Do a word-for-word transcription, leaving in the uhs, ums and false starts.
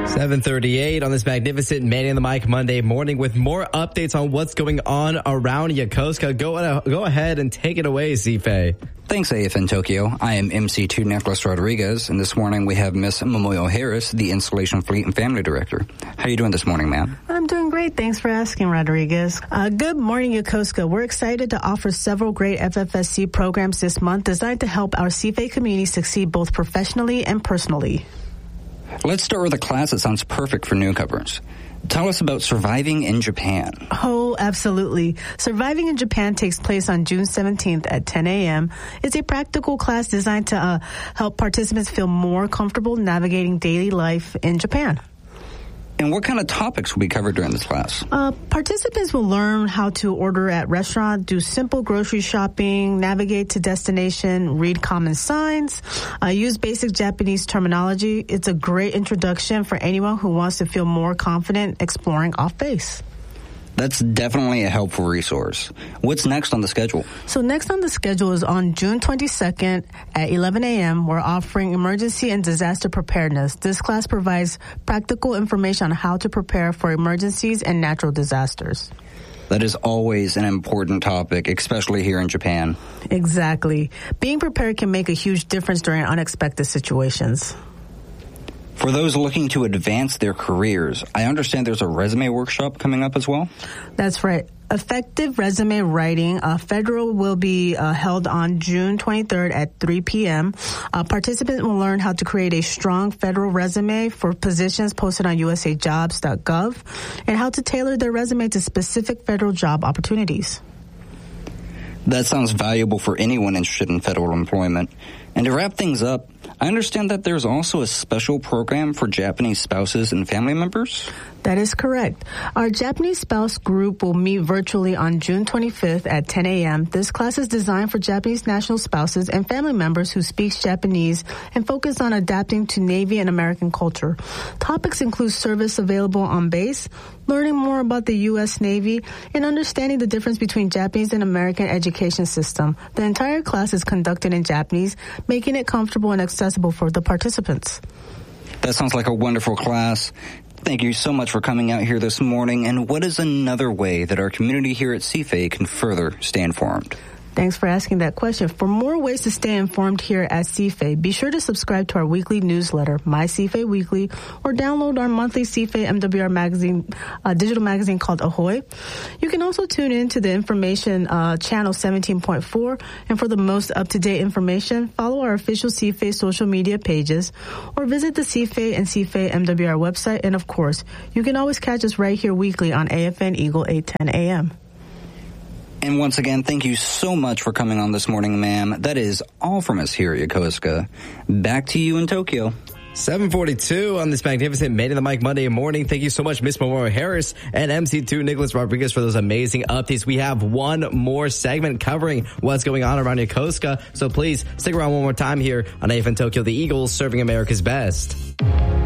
seven thirty-eight on this magnificent Man in the Mic Monday morning with more updates on what's going on around Yokosuka. Go, go ahead and take it away, Sife. Thanks, A F N Tokyo. I am M C two Nicholas Rodriguez, and this morning we have Miss Momoyo Harris, the Installation Fleet and Family Director. How are you doing this morning, ma'am? I'm doing great. Thanks for asking, Rodriguez. Uh, good morning, Yokosuka. We're excited to offer several great F F S C programs this month designed to help our C F A community succeed both professionally and personally. Let's start with a class that sounds perfect for newcomers. Tell us about Surviving in Japan. Oh, absolutely. Surviving in Japan takes place on June seventeenth at ten a.m. It's a practical class designed to uh, help participants feel more comfortable navigating daily life in Japan. And what kind of topics will be covered during this class? Uh, participants will learn how to order at restaurant, do simple grocery shopping, navigate to destination, read common signs, uh, use basic Japanese terminology. It's a great introduction for anyone who wants to feel more confident exploring off-base. That's definitely a helpful resource. What's next on the schedule? So next on the schedule is on June twenty-second at eleven a.m. We're offering emergency and disaster preparedness. This class provides practical information on how to prepare for emergencies and natural disasters. That is always an important topic, especially here in Japan. Exactly. Being prepared can make a huge difference during unexpected situations. For those looking to advance their careers, I understand there's a resume workshop coming up as well? That's right. Effective resume writing, uh, federal will be uh, held on June twenty-third at three p.m. Uh, participants will learn how to create a strong federal resume for positions posted on u s a jobs dot gov and how to tailor their resume to specific federal job opportunities. That sounds valuable for anyone interested in federal employment. And to wrap things up, I understand that there's also a special program for Japanese spouses and family members? That is correct. Our Japanese spouse group will meet virtually on June twenty-fifth at ten a.m. This class is designed for Japanese national spouses and family members who speak Japanese and focus on adapting to Navy and American culture. Topics include service available on base, learning more about the U S Navy, and understanding the difference between Japanese and American education system. The entire class is conducted in Japanese, making it comfortable and accessible for the participants. That sounds like a wonderful class. Thank you so much for coming out here this morning. And what is another way that our community here at C F A can further stay informed? Thanks for asking that question. For more ways to stay informed here at C F A, be sure to subscribe to our weekly newsletter, My C F A Weekly, or download our monthly C F A M W R magazine, uh, digital magazine called Ahoy. You can also tune in to the information uh, channel seventeen point four, and for the most up-to-date information, follow our official C F A social media pages, or visit the C F A and C F A M W R website. And of course, you can always catch us right here weekly on A F N Eagle eight ten A M. And once again, thank you so much for coming on this morning, ma'am. That is all from us here at Yokosuka. Back to you in Tokyo. seven forty-two on this magnificent Man in the Mic Monday morning. Thank you so much, Miss Momoyo Harris and M C two Nicholas Rodriguez for those amazing updates. We have one more segment covering what's going on around Yokosuka. So please stick around one more time here on A F N Tokyo, the Eagles serving America's best.